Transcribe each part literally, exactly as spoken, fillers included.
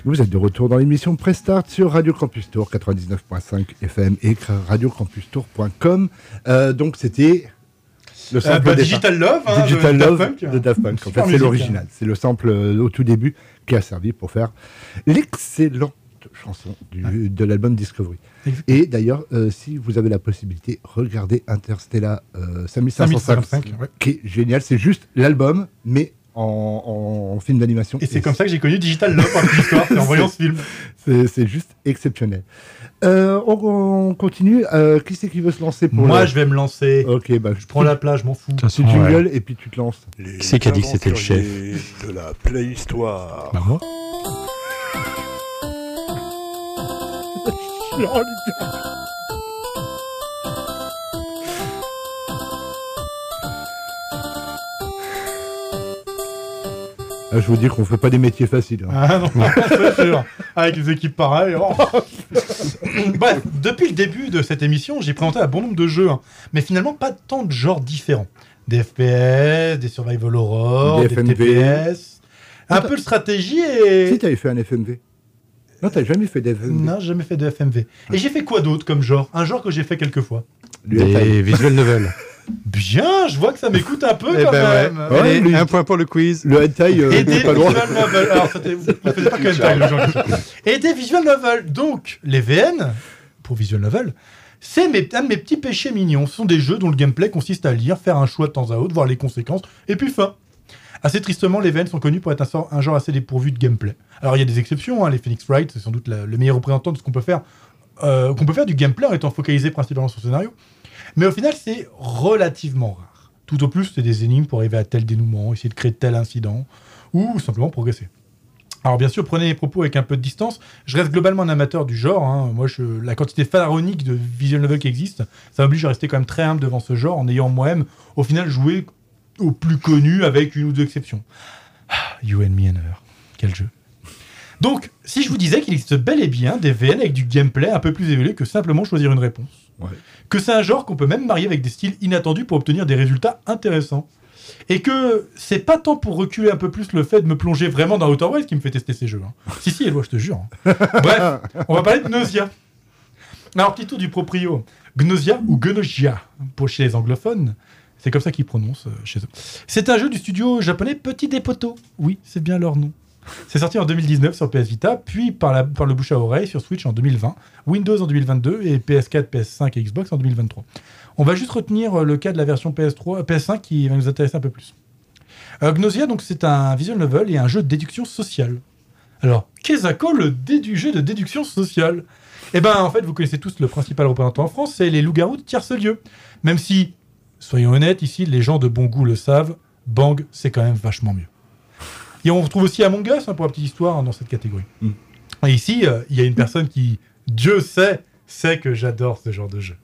Vous êtes de retour dans l'émission Prestart sur Radio Campus Tour quatre-vingt-dix-neuf virgule cinq F M et radio campus tour point com. Euh, donc c'était le sample euh, bah, Digital Love, hein, Digital de Love Daft Punk. de Daft Punk. En fait, c'est musique, l'original. hein. C'est le sample euh, au tout début qui a servi pour faire l'excellente chanson du, ouais. de l'album Discovery. Exactement. Et d'ailleurs, euh, si vous avez la possibilité, regardez Interstellar euh, cinq mille cinq cent cinquante-cinq, ouais. qui est génial. C'est juste l'album, mais En, en film d'animation. Et c'est et comme ça que j'ai connu Digital Love par l'histoire, c'est en voyant ce film. C'est, c'est juste exceptionnel. Euh, on, on continue. Euh, qui c'est qui veut se lancer pour Moi, le... je vais me lancer. Ok, bah, je prends la plage, je m'en fous. Tu jingles et puis tu te lances. Les qui c'est qui a dit que c'était le chef de la préhistoire. Bah moi. Ah, je vous dis qu'on fait pas des métiers faciles. Hein. Ah non, c'est sûr. Avec les équipes pareilles. Oh. Bref, depuis le début de cette émission, j'ai présenté un bon nombre de jeux, hein, mais finalement pas tant de genres différents. Des F P S, des Survival Horror, des, des T P S, un non, peu de stratégie et... Si, t'avais fait un F M V. Non, t'as jamais fait des F M V. Non, jamais fait de F M V. Et j'ai fait quoi d'autre comme genre? Un genre que j'ai fait quelques fois. Des visual novels. Bien, je vois que ça m'écoute un peu eh quand ben même. Ouais. Allez, lui, un point pour le quiz. Le hentai, euh, et des pas loin. visual novels. Alors, c'était, vous ne faisiez pas que hentai, le genre. Et des visual novels. Donc, les V N, pour visual novel, c'est mes, un de mes petits péchés mignons. Ce sont des jeux dont le gameplay consiste à lire, faire un choix de temps à autre, voir les conséquences, et puis fin. Assez tristement, les V N sont connus pour être un, sort, un genre assez dépourvu de gameplay. Alors, il y a des exceptions. Hein, les Phoenix Wright, c'est sans doute la, le meilleur représentant de ce qu'on peut faire, euh, qu'on peut faire du gameplay en étant focalisé principalement sur le scénario. Mais au final, c'est relativement rare. Tout au plus, c'est des énigmes pour arriver à tel dénouement, essayer de créer tel incident, ou simplement progresser. Alors bien sûr, prenez les propos avec un peu de distance. Je reste globalement un amateur du genre. Hein. Moi, je, la quantité pharaonique de visual novel qui existe, ça m'oblige à rester quand même très humble devant ce genre, en ayant moi-même, au final, joué au plus connu avec une ou deux exceptions. Ah, You and Me and Her. Quel jeu. Donc, si je vous disais qu'il existe bel et bien des V N avec du gameplay un peu plus évolué que simplement choisir une réponse. Ouais. Que c'est un genre qu'on peut même marier avec des styles inattendus pour obtenir des résultats intéressants. Et que c'est pas tant pour reculer un peu plus le fait de me plonger vraiment dans Outer Wilds qui me fait tester ces jeux. Hein. si, si, Eloi, je te jure. Hein. Bref, on va parler de Gnosia. Alors, petit tour du proprio. Gnosia ou Gnosia, pour chez les anglophones. C'est comme ça qu'ils prononcent euh, chez eux. C'est un jeu du studio japonais Petit Dépoto. Oui, c'est bien leur nom. C'est sorti en deux mille dix-neuf sur P S Vita, puis par, la, par le bouche à oreille sur Switch en deux mille vingt, Windows en deux mille vingt-deux et P S quatre, P S cinq et Xbox en deux mille vingt-trois. On va juste retenir le cas de la version P S trois, P S cinq qui va nous intéresser un peu plus. Euh, Gnosia, donc, c'est un visual novel et un jeu de déduction sociale. Alors, qu'est-ce que le dé- du jeu de déduction sociale? Eh ben, en fait, vous connaissez tous le principal représentant en France, c'est les loups-garous de tierce-lieu. Même si, soyons honnêtes, ici, les gens de bon goût le savent, Bang, c'est quand même vachement mieux. Et on retrouve aussi Among Us, hein, pour la petite histoire, hein, dans cette catégorie. Mm. Et ici, il euh, y a une personne qui, Dieu sait, sait que j'adore ce genre de jeu.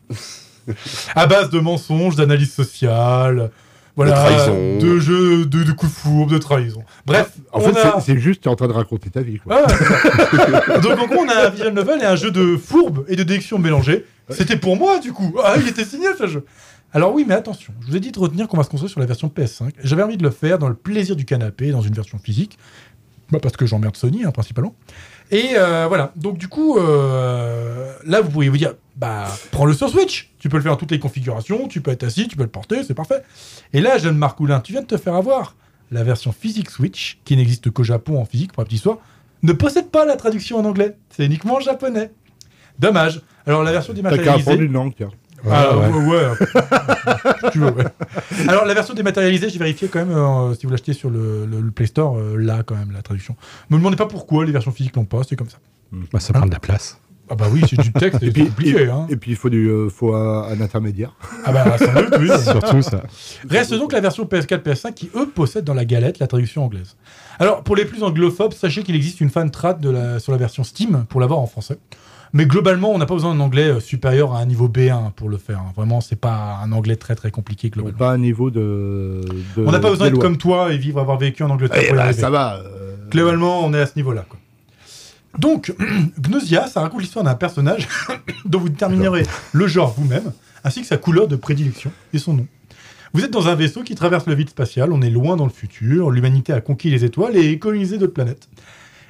À base de mensonges, d'analyse sociale, voilà, de trahison, de jeux, de, de coups de fourbe, de trahison. Bref, en fait, a... c'est, c'est juste, tu es en train de raconter ta vie, quoi. Ah, donc, en gros, on a un visual novel et un jeu de fourbe et de déduction mélangés. C'était pour moi, du coup. Ah, il était signé, ce jeu. Alors oui, mais attention, je vous ai dit de retenir qu'on va se concentrer sur la version P S cinq. J'avais envie de le faire dans le plaisir du canapé, dans une version physique, bah parce que j'emmerde Sony, hein, principalement. Et euh, voilà, donc du coup, euh, là, vous pourriez vous dire, bah, prends-le sur Switch. Tu peux le faire dans toutes les configurations, tu peux être assis, tu peux le porter, c'est parfait. Et là, jeune Marcoulin, tu viens de te faire avoir. La version physique Switch, qui n'existe qu'au Japon en physique, pour la petite histoire, ne possède pas la traduction en anglais. C'est uniquement en japonais. Dommage. Alors, la version dématérialisée... T'as qu'à apprendre une langue, tiens. Ouais, ah, ouais, ouais. ouais. tu veux, ouais. Alors, la version dématérialisée, j'ai vérifié quand même, euh, si vous l'achetez sur le, le, le Play Store, euh, là, quand même, la traduction. Ne me demandez pas pourquoi les versions physiques l'ont pas, c'est comme ça. Bah, ça hein prend de la place. Ah bah oui, c'est du texte, c'est compliqué. Et, hein. et puis, il faut, du, euh, faut un, un intermédiaire. Ah bah, sans doute, oui. Surtout ça. Reste donc la version P S quatre, P S cinq qui, eux, possèdent dans la galette la traduction anglaise. Alors, pour les plus anglophobes, sachez qu'il existe une fan trad de la, sur la version Steam pour l'avoir en français. Mais globalement, on n'a pas besoin d'un anglais supérieur à un niveau B un pour le faire. Vraiment, c'est pas un anglais très très compliqué globalement. Pas un niveau de. de on n'a pas besoin d'être lois. comme toi et vivre, avoir vécu en Angleterre. Eh bah, ça va. Euh... Globalement, on est à ce niveau-là, quoi. Donc, Gnosia, ça raconte l'histoire d'un personnage dont vous déterminerez le genre vous-même, ainsi que sa couleur de prédilection et son nom. Vous êtes dans un vaisseau qui traverse le vide spatial, on est loin dans le futur, l'humanité a conquis les étoiles et colonisé d'autres planètes.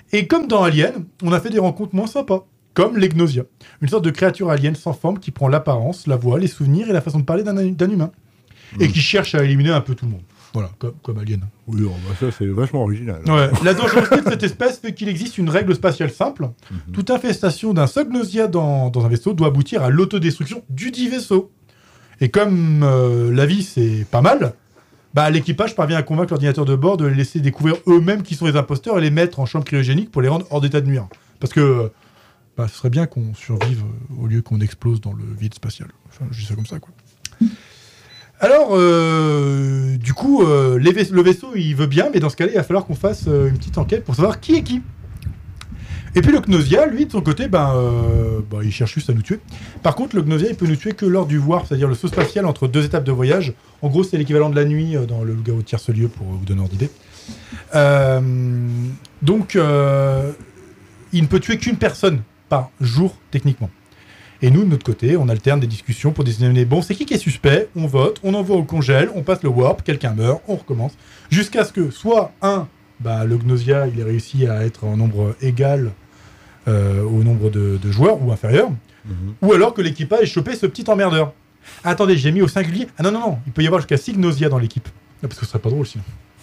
Et comme dans Alien, on a fait des rencontres moins sympas, comme les Gnosia, une sorte de créature alien sans forme qui prend l'apparence, la voix, les souvenirs et la façon de parler d'un, d'un humain, mmh. et qui cherche à éliminer un peu tout le monde. Voilà, comme, comme Alien. Oui, oh, bah ça c'est vachement original. Ouais. La dangerosité de cette espèce fait qu'il existe une règle spatiale simple. Mmh. Toute infestation d'un seul Gnosia dans, dans un vaisseau doit aboutir à l'autodestruction du dit vaisseau. Et comme euh, la vie c'est pas mal, bah, l'équipage parvient à convaincre l'ordinateur de bord de les laisser découvrir eux-mêmes qui sont les imposteurs et les mettre en chambre cryogénique pour les rendre hors d'état de nuire. Parce que bah, ce serait bien qu'on survive euh, au lieu qu'on explose dans le vide spatial. Enfin, je dis ça comme ça, quoi. Alors, euh, du coup, euh, les vaisse- le vaisseau, il veut bien, mais dans ce cas-là, il va falloir qu'on fasse euh, une petite enquête pour savoir qui est qui. Et puis le Gnosia, lui, de son côté, ben, euh, ben, il cherche juste à nous tuer. Par contre, le Gnosia, il peut nous tuer que lors du warp, c'est-à-dire le saut spatial entre deux étapes de voyage. En gros, c'est l'équivalent de la nuit euh, dans le loup-garou de tierce-lieu, pour euh, vous donner ordre d'idée. Euh, donc, euh, il ne peut tuer qu'une personne par jour, techniquement. Et nous, de notre côté, on alterne des discussions pour déterminer, bon, c'est qui qui est suspect, on vote, on envoie au congèle, on passe le warp, quelqu'un meurt, on recommence, jusqu'à ce que soit un, bah, le Gnosia, il ait réussi à être en nombre égal euh, au nombre de, de joueurs, ou inférieur, mm-hmm. ou alors que l'équipage ait chopé ce petit emmerdeur. Ah, attendez, j'ai mis au singulier. Ah non, non, non, il peut y avoir jusqu'à six Gnosia dans l'équipe. Ah, parce que ce serait pas drôle sinon.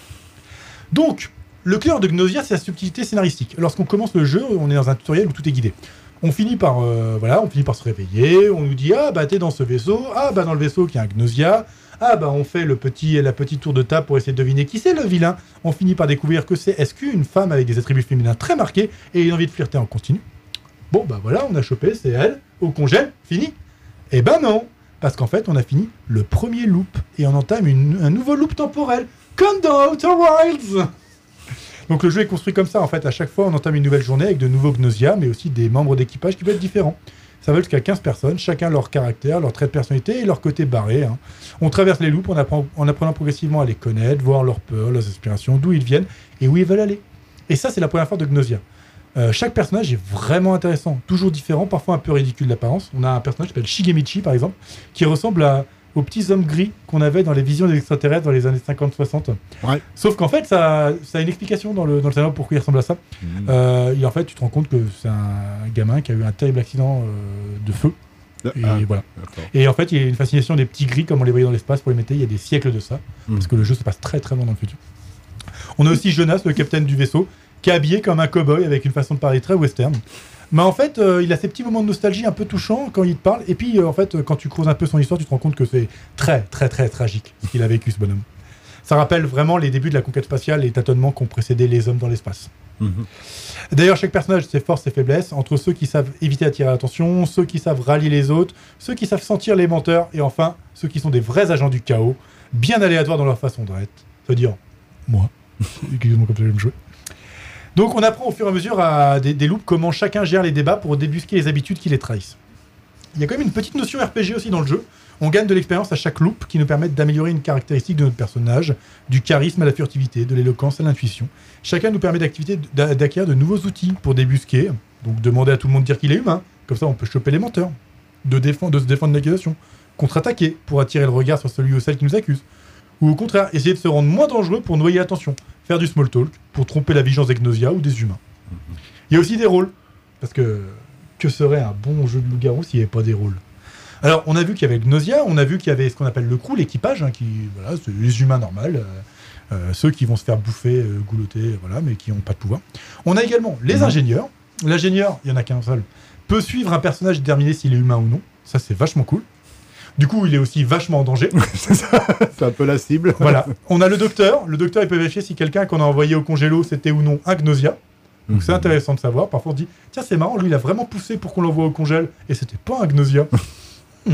Donc, le cœur de Gnosia, c'est la subtilité scénaristique. Lorsqu'on commence le jeu, on est dans un tutoriel où tout est guidé. On finit par euh, voilà, on finit par se réveiller, on nous dit ah bah t'es dans ce vaisseau, ah bah dans le vaisseau qu'il y a un Gnosia, ah bah on fait le petit la petite tour de table pour essayer de deviner qui c'est le vilain. On finit par découvrir que c'est S Q, une femme avec des attributs féminins très marqués et une envie de flirter en continu. Bon bah voilà, on a chopé, c'est elle, au congèle, fini. Eh ben non, parce qu'en fait on a fini le premier loop et on entame une, un nouveau loop temporel, comme dans Outer Wilds. Donc le jeu est construit comme ça, en fait, à chaque fois on entame une nouvelle journée avec de nouveaux Gnosia, mais aussi des membres d'équipage qui peuvent être différents. Ça va jusqu'à quinze personnes, chacun leur caractère, leur trait de personnalité et leur côté barré. Hein. On traverse les loops en, apprend, en apprenant progressivement à les connaître, voir leurs peurs, leurs aspirations, d'où ils viennent et où ils veulent aller. Et ça, c'est la première fois de Gnosia. Euh, chaque personnage est vraiment intéressant, toujours différent, parfois un peu ridicule d'apparence. On a un personnage qui s'appelle Shigemichi, par exemple, qui ressemble à... aux petits hommes gris qu'on avait dans les visions des extraterrestres dans les années cinquante soixante. Ouais. Sauf qu'en fait, ça, ça a une explication dans le, dans le scénario pourquoi il ressemble à ça. Mmh. Euh, et en fait, tu te rends compte que c'est un gamin qui a eu un terrible accident euh, de feu. Et ah, voilà. D'accord. Et en fait, il y a une fascination des petits gris comme on les voyait dans l'espace pour les mettre il y a des siècles de ça. Mmh. Parce que le jeu se passe très très loin dans le futur. On a aussi Jonas, le capitaine du vaisseau, qui est habillé comme un cow-boy avec une façon de parler très western. Mais en fait, euh, il a ces petits moments de nostalgie un peu touchants quand il te parle. Et puis, euh, en fait, quand tu creuses un peu son histoire, tu te rends compte que c'est très, très, très tragique ce qu'il a vécu, ce bonhomme. Ça rappelle vraiment les débuts de la conquête spatiale et les tâtonnements qu'ont précédé les hommes dans l'espace. Mmh. D'ailleurs, chaque personnage a ses forces et ses faiblesses, entre ceux qui savent éviter d'attirer l'attention, ceux qui savent rallier les autres, ceux qui savent sentir les menteurs, et enfin, ceux qui sont des vrais agents du chaos, bien aléatoires dans leur façon d'être. C'est-à-dire, moi, excusez-moi comme ça, je vais me jouer. Donc on apprend au fur et à mesure à des, des loops comment chacun gère les débats pour débusquer les habitudes qui les trahissent. Il y a quand même une petite notion R P G aussi dans le jeu. On gagne de l'expérience à chaque loop qui nous permettent d'améliorer une caractéristique de notre personnage, du charisme à la furtivité, de l'éloquence à l'intuition. Chacun nous permet d'acquérir de nouveaux outils pour débusquer, donc demander à tout le monde de dire qu'il est humain, comme ça on peut choper les menteurs, de, défendre, de se défendre d'une accusation, contre-attaquer pour attirer le regard sur celui ou celle qui nous accuse, ou au contraire essayer de se rendre moins dangereux pour noyer l'attention. Faire du small talk pour tromper la vigilance des Gnosia ou des humains. Mm-hmm. Il y a aussi des rôles, parce que que serait un bon jeu de loup-garou s'il n'y avait pas des rôles? Alors, on a vu qu'il y avait Gnosia, on a vu qu'il y avait ce qu'on appelle le crew, l'équipage, hein, qui, voilà, c'est les humains normaux, euh, euh, ceux qui vont se faire bouffer, euh, goulotter, voilà, mais qui n'ont pas de pouvoir. On a également les mm-hmm. ingénieurs. L'ingénieur, il n'y en a qu'un seul, peut suivre un personnage et déterminer s'il est humain ou non. Ça, c'est vachement cool. Du coup, il est aussi vachement en danger. C'est un peu la cible. Voilà. On a le docteur. Le docteur, il peut vérifier si quelqu'un qu'on a envoyé au congélo, c'était ou non un Gnosia. Donc mmh. c'est intéressant de savoir. Parfois, on dit, tiens, c'est marrant, lui, il a vraiment poussé pour qu'on l'envoie au congèle, et c'était pas un Gnosia. hmm.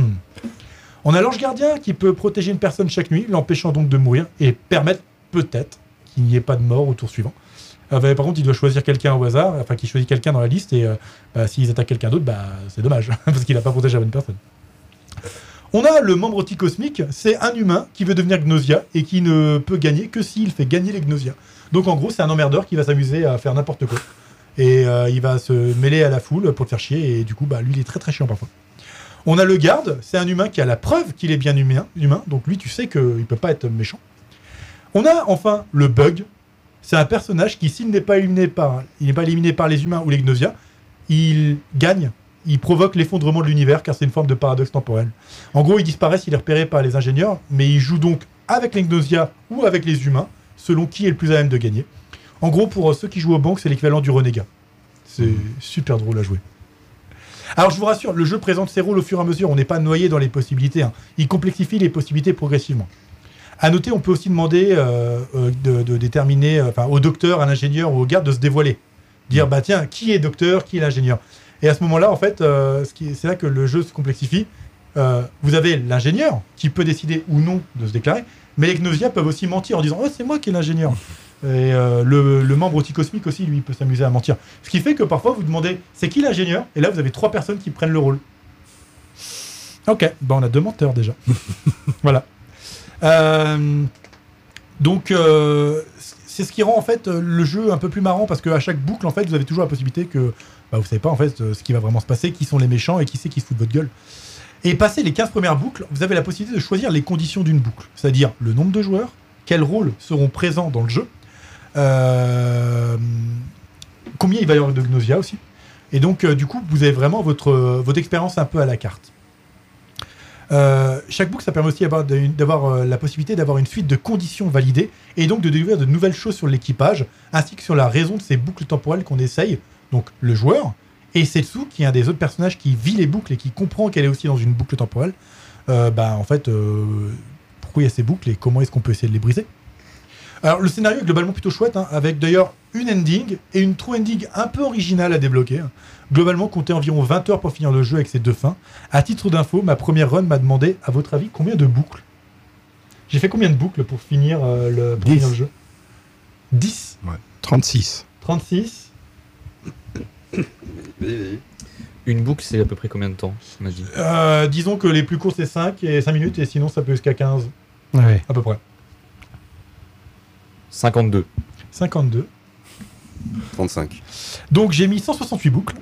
On a l'ange gardien qui peut protéger une personne chaque nuit, l'empêchant donc de mourir, et permettre peut-être qu'il n'y ait pas de mort au tour suivant. Euh, par contre, il doit choisir quelqu'un au hasard, enfin, qu'il choisit quelqu'un dans la liste, et euh, bah, s'ils attaquent quelqu'un d'autre, bah, c'est dommage, parce qu'il n'a pas protégé la bonne personne. On a le membre cosmique, c'est un humain qui veut devenir Gnosia et qui ne peut gagner que s'il fait gagner les Gnosia. Donc en gros, c'est un emmerdeur qui va s'amuser à faire n'importe quoi. Et euh, il va se mêler à la foule pour le faire chier, et du coup, bah, lui, il est très très chiant parfois. On a le garde, c'est un humain qui a la preuve qu'il est bien humain, humain donc lui, tu sais qu'il ne peut pas être méchant. On a enfin le bug, c'est un personnage qui, s'il n'est pas éliminé par, il n'est pas éliminé par les humains ou les Gnosia, il gagne, il provoque l'effondrement de l'univers, car c'est une forme de paradoxe temporel. En gros, il disparaît s'il est repéré par les ingénieurs, mais il joue donc avec les Gnosia ou avec les humains, selon qui est le plus à même de gagner. En gros, pour ceux qui jouent aux banques, c'est l'équivalent du renégat. C'est mmh. super drôle à jouer. Alors, je vous rassure, le jeu présente ses rôles au fur et à mesure. On n'est pas noyé dans les possibilités. Hein. Il complexifie les possibilités progressivement. À noter, on peut aussi demander euh, euh, de, de déterminer, euh, enfin, au docteur, à l'ingénieur ou au garde de se dévoiler. Dire, bah tiens, qui est docteur, qui est l'ingénieur. Et à ce moment-là, en fait, euh, ce qui, c'est là que le jeu se complexifie. Euh, vous avez l'ingénieur qui peut décider ou non de se déclarer, mais les Gnosia peuvent aussi mentir en disant « Oh, c'est moi qui est l'ingénieur ». Et euh, le, le membre anticosmique aussi, lui, peut s'amuser à mentir. Ce qui fait que parfois, vous demandez « C'est qui l'ingénieur ?» Et là, vous avez trois personnes qui prennent le rôle. Ok, bah on a deux menteurs déjà. Voilà. Euh, donc, euh, c'est ce qui rend en fait le jeu un peu plus marrant, parce qu'à chaque boucle, en fait, vous avez toujours la possibilité que bah, vous savez pas en fait ce qui va vraiment se passer, qui sont les méchants et qui c'est qui se fout de votre gueule. Et passer les quinze premières boucles, vous avez la possibilité de choisir les conditions d'une boucle, c'est-à-dire le nombre de joueurs, quels rôles seront présents dans le jeu, euh, combien il va y avoir de Gnosia aussi. Et donc, euh, du coup, vous avez vraiment votre, euh, votre expérience un peu à la carte. Euh, chaque boucle, ça permet aussi d'avoir, d'avoir euh, la possibilité d'avoir une suite de conditions validées et donc de découvrir de nouvelles choses sur l'équipage, ainsi que sur la raison de ces boucles temporelles qu'on essaye, donc le joueur, et Setsu, qui est un des autres personnages qui vit les boucles et qui comprend qu'elle est aussi dans une boucle temporelle, euh, bah, en fait, euh, pourquoi il y a ces boucles et comment est-ce qu'on peut essayer de les briser. Alors, le scénario est globalement plutôt chouette, hein, avec d'ailleurs une ending et une true ending un peu originale à débloquer. Hein. Globalement, comptez environ vingt heures pour finir le jeu avec ces deux fins. À titre d'info, ma première run m'a demandé, à votre avis, combien de boucles ? J'ai fait combien de boucles pour finir, euh, le, pour finir le jeu ? dix ? Ouais. trente-six. trente-six ? Une boucle, c'est à peu près combien de temps, on m'a dit euh, Disons que les plus courts, c'est cinq, et cinq minutes, et sinon, ça peut jusqu'à quinze. Ouais. À peu près. cinquante-deux. cinquante-deux. trente-cinq. Donc j'ai mis cent soixante-huit boucles.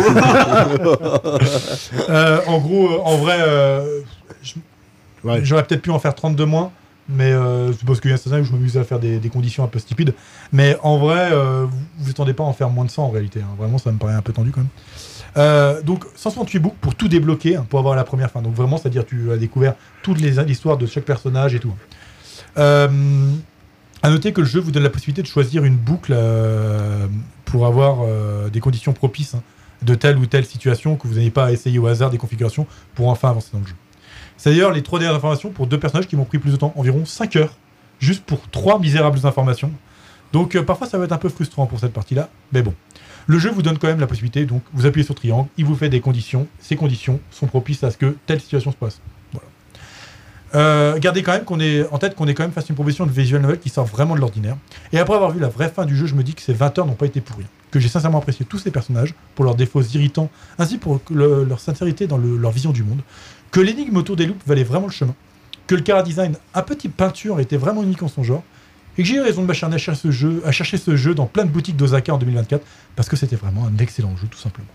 euh, en gros, euh, en vrai, euh, je, ouais. j'aurais peut-être pu en faire trente de moins, mais euh, c'est parce qu'il y a un certain où je m'amusais à faire des, des conditions un peu stupides. Mais en vrai, euh, vous vous attendez pas à en faire moins de cent en réalité. Hein. Vraiment, ça me paraît un peu tendu quand même. Euh, donc cent soixante-huit boucles pour tout débloquer, hein, pour avoir la première fin. Donc vraiment, c'est-à-dire que tu as découvert toutes les l'histoire de chaque personnage et tout. Euh, À noter que le jeu vous donne la possibilité de choisir une boucle euh, pour avoir euh, des conditions propices hein, de telle ou telle situation, que vous n'ayez pas à essayer au hasard des configurations pour enfin avancer dans le jeu. C'est d'ailleurs les trois dernières informations pour deux personnages qui m'ont pris plus de temps, environ cinq heures, juste pour trois misérables informations. Donc euh, parfois ça va être un peu frustrant pour cette partie-là, mais bon. Le jeu vous donne quand même la possibilité, donc vous appuyez sur triangle, il vous fait des conditions, ces conditions sont propices à ce que telle situation se passe. Euh, gardez quand même qu'on est en tête qu'on est quand même face à une proposition de visual novel qui sort vraiment de l'ordinaire. Et après avoir vu la vraie fin du jeu, je me dis que ces vingt heures n'ont pas été pourries. Que j'ai sincèrement apprécié tous ces personnages pour leurs défauts irritants, ainsi pour le, leur sincérité dans le, leur vision du monde. Que l'énigme autour des loups valait vraiment le chemin. Que le chara design, un peu type peinture, était vraiment unique en son genre. Et que j'ai eu raison de m'acharner à chercher ce jeu, à chercher ce jeu dans plein de boutiques d'Osaka en deux mille vingt-quatre parce que c'était vraiment un excellent jeu tout simplement.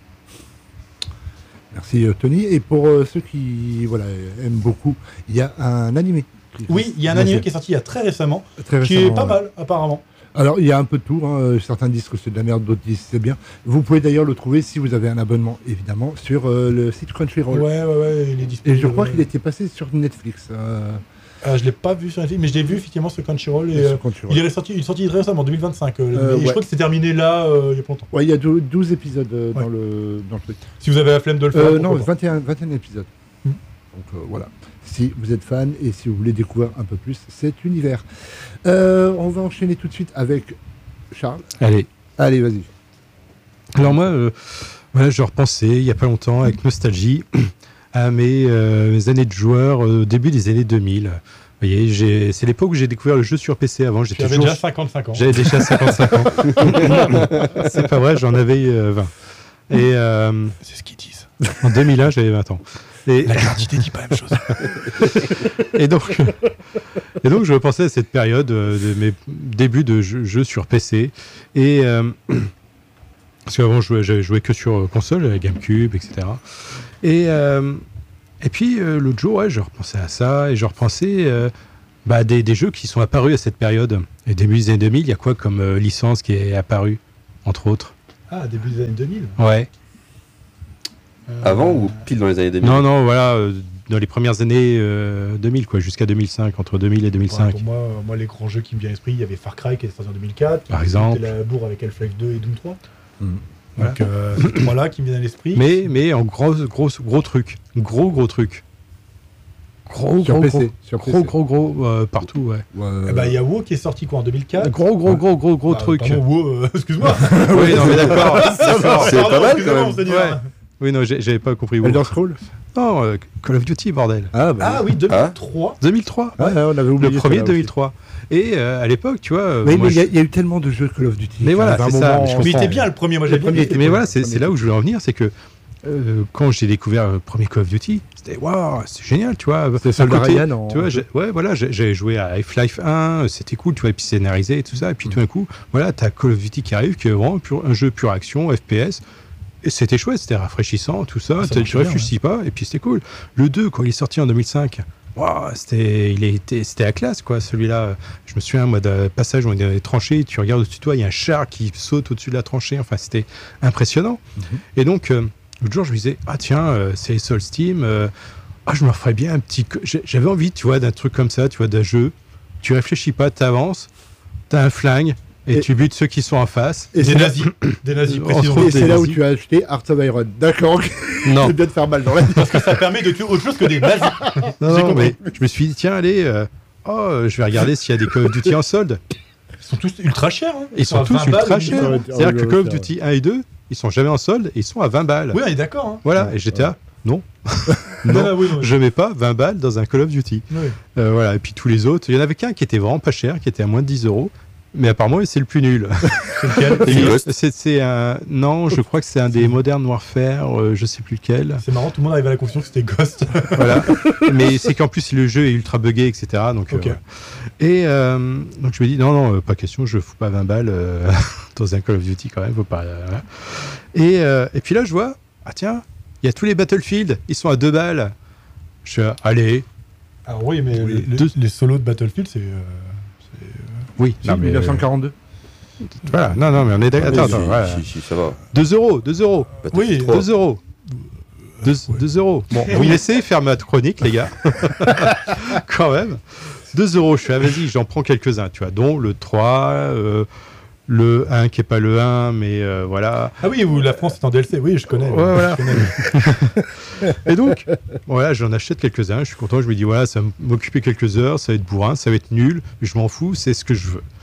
Merci Tony. Et pour euh, ceux qui voilà, aiment beaucoup, il y a un animé. Oui, il y a un animé qui est sorti il y a très récemment, très qui récemment, est pas ouais. mal apparemment. Alors il y a un peu de tout, hein. Certains disent que c'est de la merde, d'autres disent que c'est bien. Vous pouvez d'ailleurs le trouver si vous avez un abonnement, évidemment, sur euh, le site Crunchyroll. Ouais, ouais, ouais, il est disponible. Et je crois ouais. qu'il était passé sur Netflix. Euh... Euh, je l'ai pas vu sur Netflix, mais je l'ai vu effectivement sur Crunchyroll. Et, euh, Crunchyroll. Il est sorti, il est sorti très récemment, en deux mille vingt-cinq. Euh, euh, et ouais. Je crois que c'est terminé là, euh, il y a pas longtemps. Ouais, il y a douze épisodes euh, ouais. dans, le, dans le truc. Si vous avez la flemme de le faire. Euh, non, vingt et un, vingt et un épisodes. Hmm. Donc euh, voilà. Si vous êtes fan et si vous voulez découvrir un peu plus cet univers. Euh, on va enchaîner tout de suite avec Charles. Allez. Allez, vas-y. Alors moi, euh, voilà, je repensais il n'y a pas longtemps avec nostalgie à mes, euh, mes années de joueur au euh, début des années deux mille. Vous voyez, j'ai... c'est l'époque où j'ai découvert le jeu sur P C avant. J'avais toujours... déjà cinquante-cinq ans. J'avais déjà cinquante-cinq ans. C'est pas vrai, j'en avais euh, vingt. Et, euh, c'est ce qu'ils disent. En deux mille un, j'avais vingt ans. Et... La carte d'identité dit pas la même chose. et, donc, et donc, je repensais à cette période euh, de mes débuts de jeux jeu sur P C. Et, euh, parce qu'avant, je jouais, j'avais joué que sur console, la GameCube, et cetera. Et... Euh, Et puis, euh, l'autre jour, ouais, je repensais à ça, et je repensais euh, Bah, des, des jeux qui sont apparus à cette période. Et début des années deux mille, il y a quoi comme euh, licence qui est apparue, entre autres? Ah, début des années deux mille. Ouais. Euh, Avant ou pile dans les années deux mille? Non, non, voilà, euh, dans les premières années euh, deux mille, quoi, jusqu'à deux mille cinq, entre deux mille et deux mille cinq. Ouais, pour moi, euh, moi, les grands jeux qui me viennent à l'esprit, il y avait Far Cry qui est sorti en deux mille quatre. Par exemple. C'était la bourre avec Half-Life deux et Doom trois. Mm. Donc, euh, ces trois-là qui me viennent à l'esprit. Mais, mais en gros, gros, gros truc. Gros, gros truc. Gros, Sur gros, P C, gros, sur P C. gros, gros, gros, euh, partout, ouais. Ouais, Eh ben, il y a WoW qui est sorti quoi en deux mille quatre. Gros, gros, gros, gros, gros Bah, truc. pardon, WoW, euh, excuse-moi. Oui, non, mais d'accord. d'accord. C'est pas mal, excusez-moi, quand même. monseigneur. Ouais. Oui, non, j'ai- j'avais pas compris. WoW. Elder Scrolls. Non, euh, Call of Duty, bordel. Ah, bah. Ah oui, deux mille trois. deux mille trois. Ouais, ouais, on avait oublié Le premier ça, là deux mille trois. Et euh, à l'époque, tu vois. euh, aussi. Mais moi, mais il y, a- je- il y a eu tellement de jeux Call of Duty. Mais voilà, À un c'est ça, moment, je on- Mais il comprends. était bien le premier, moi j'ai Le bien premier aimé. était Mais bon, voilà, le c'est premier c'est là était où je voulais en venir, c'est que euh, quand j'ai découvert le premier Call of Duty, c'était waouh, c'est génial, tu vois. C'était À Soldat côté, Ryan en- Tu vois, j'ai- ouais, voilà, j'ai- j'avais joué à Half-Life un, c'était cool, tu vois, et puis scénarisé et tout ça, et puis tout d'un coup, voilà, t'as Call of Duty qui arrive, qui est vraiment pur- un jeu pure action, F P S. Et c'était chouette, c'était rafraîchissant, tout ça, Ah, ça t'as- tu marchait bien, réfléchis pas, et puis c'était cool. Le deux, quand il est sorti en deux mille cinq, waouh, c'était, il était, c'était la classe, quoi, celui-là. Je me souviens, moi, d'un passage où on est dans les tranchées, tu regardes au-dessus de toi, il y a un char qui saute au-dessus de la tranchée, enfin, c'était impressionnant. Mhm. Et donc, euh, l'autre jour, je me disais, ah tiens, euh, c'est Soul Steam, euh, ah, je me referais bien un petit. co- j'ai- J'avais envie, tu vois, d'un truc comme ça, tu vois, d'un jeu. Tu réfléchis pas, t'avances, t'as un flingue, et, Et- tu butes ceux qui sont en face. Et Des c'est là, nazis. Des nazis, On précisons. se et des c'est là où nazis. tu as acheté Hearts of Iron. D'accord, ok. Non, C'est bien de faire mal dans la vie. Parce que ça permet de tuer autre chose que des nazis. non, J'ai non, compris. mais je me suis dit, tiens, allez, euh, oh, euh, je vais regarder s'il y a des Call of Duty en solde. Ils sont tous ultra chers. Hein. Ils sont à tous vingt balles, ultra ils sont- chers. ouais, C'est-à-dire ouais, que ouais, Call of c'est Duty un et deux, ils sont jamais en solde et ils sont à vingt balles. Oui, on est d'accord. Hein. Voilà, Ouais, et j'étais ouais. là, non, Non, non, non, oui, non, je mets pas vingt balles dans un Call of Duty. oui. Euh, voilà, et puis tous les autres, il y en avait qu'un qui était vraiment pas cher, qui était à moins de dix euros. Mais apparemment, c'est le plus nul. C'est lequel Et C'est Ghost. c'est c'est un. Non, je crois que c'est un des Modern Warfare, euh, je sais plus lequel. C'est marrant, tout le monde arrive à la conclusion que c'était Ghost. Voilà. Mais c'est qu'en plus, le jeu est ultra buggé, et cetera. Donc, euh, Ok. voilà. Et euh, donc, je me dis, non, non, euh, pas question, je fous pas vingt balles euh, dans un Call of Duty quand même, faut pas. euh, voilà. Et, euh, et puis là, je vois, ah tiens, il y a tous les Battlefield, ils sont à deux balles. Je suis là, allez, Alors oui, mais Oui, les, deux- les solos de Battlefield, c'est... euh, oui, Si, non, mais, mille neuf cent quarante-deux. voilà, non, non, mais on est d'accord. Attends, Si, attends, voilà. si, si, ça va. deux euros, deux euros. Battlefield Oui, trois. deux euros. deux euros. Bon, vous me laissez faire ma chronique, les gars. Quand même. deux euros. Je suis, ah, vas-y, j'en prends quelques-uns, tu vois, dont le trois, euh, le un qui est pas le un, mais euh, voilà. Ah oui, où la France est en D L C, oui, je connais. Ouais, voilà. Je connais. Et donc, voilà, j'en achète quelques-uns. Je suis content. Je me dis, voilà, ça va m'occuper quelques heures, ça va être bourrin, ça va être nul. Je m'en fous, c'est ce que je veux.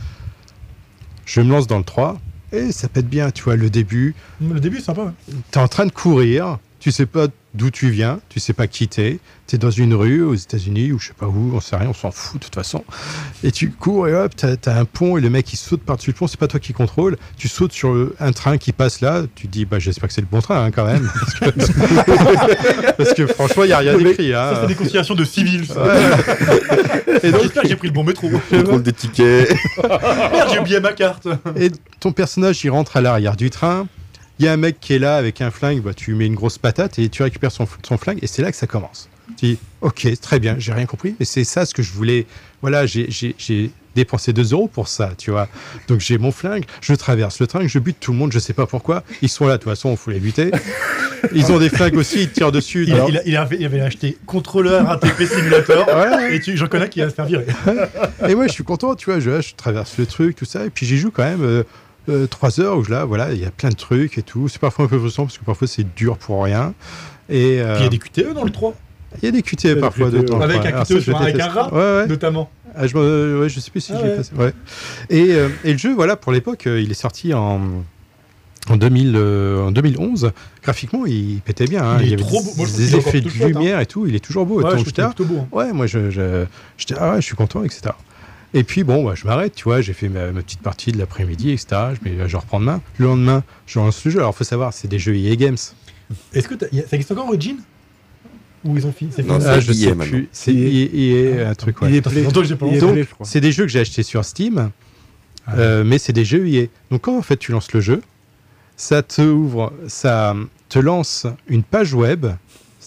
Je me lance dans le trois. Et ça pète bien, tu vois, le début. Le début, c'est sympa. Ouais. T'es en train de courir, tu sais pas d'où tu viens, tu sais pas qui t'es, t'es dans une rue aux États-Unis ou je sais pas où, on sait rien, on s'en fout de toute façon. Et tu cours et hop, t'as, t'as un pont et le mec il saute par-dessus le pont, c'est pas toi qui contrôle, tu sautes sur le- un train qui passe là, tu te dis bah j'espère que c'est le bon train hein, quand même, parce que, parce que franchement il y a rien d'écrit. Hein. Ça, c'est des considérations de civils. ça. Ouais. Et donc, j'espère que j'ai pris le bon métro. Contrôle des tickets. Merde, j'ai oublié ma carte. Et ton personnage il rentre à l'arrière du train. Il y a un mec qui est là avec un flingue, bah, tu lui mets une grosse patate et tu récupères son, son flingue et c'est là que ça commence. Tu dis, ok, très bien, j'ai rien compris, mais c'est ça ce que je voulais. Voilà, j'ai, j'ai, j'ai dépensé deux euros pour ça, tu vois. Donc j'ai mon flingue, je traverse le train, je bute tout le monde, je sais pas pourquoi. Ils sont là, de toute façon, il faut les buter. Ils ont des flingues aussi, ils tirent dessus. Il, Alors- il, a- il avait, il avait acheté contrôleur A T P Simulator. Ouais. Et tu, j'en connais qui va se faire virer. Et moi, je suis content, tu vois, je, je traverse le truc, tout ça, et puis j'y joue quand même euh, euh, trois heures où je, là, voilà, il y a plein de trucs et tout. C'est parfois un peu frustrant parce que parfois c'est dur pour rien. Et euh, Puis il y a des Q T E dans le trois, il y a des Q T E des parfois. Q T E, de temps en avec temps. un Alors Q T E ça, je sur un- avec déteste. un rat, Ouais, ouais. notamment. Ah, je, me- ouais, je sais plus si Ah je l'ai ouais. passé. Ouais. Et, euh, et le jeu, voilà, pour l'époque, euh, il est sorti en, en, deux mille, euh, en deux mille onze. Graphiquement, il pêtait bien. Hein. Il est y avait trop beau. Moi, je trouve des qu'il est encore effets de tout chouette, hein. lumière et tout. Il est toujours beau. Ouais, Donc, je trouve j'étais qu'il est là, plutôt beau. hein. ouais, moi, je, je, j'étais, ah ouais, je suis content, et cetera. Et puis, bon, bah, je m'arrête, tu vois, j'ai fait ma, ma petite partie de l'après-midi, et cetera. Je, me- je reprends demain. Le lendemain, je lance le jeu. Alors, il faut savoir, c'est des jeux E A Games. Est-ce que t'as- y a- ça existe encore Origin? Ou ils ont fini? C'est Non, fini. c'est Ah, je E A sais maintenant. plus. C'est E A. E A, un truc, ouais. Il est Ça fait play. longtemps que j'ai pas Il est lancé. Donc, play, je crois. c'est des jeux que j'ai achetés sur Steam, Ah. euh, mais c'est des jeux E A. Donc, quand en fait tu lances le jeu, ça te ouvre, ça te lance une page web,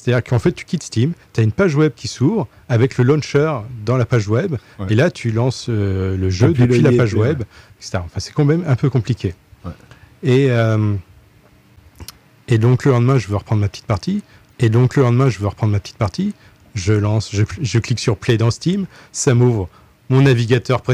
C'est-à-dire qu'en fait, tu quittes Steam, tu as une page web qui s'ouvre avec le launcher dans la page web, Ouais. et là, tu lances euh, le jeu T'appuies depuis le la i, page et puis, web, ouais. et cetera. Enfin, c'est quand même un peu compliqué. Ouais. Et, euh, et donc, le lendemain, je veux reprendre ma petite partie. Et donc, le lendemain, je veux reprendre ma petite partie. Je lance, je, je clique sur Play dans Steam, ça m'ouvre mon navigateur préféré.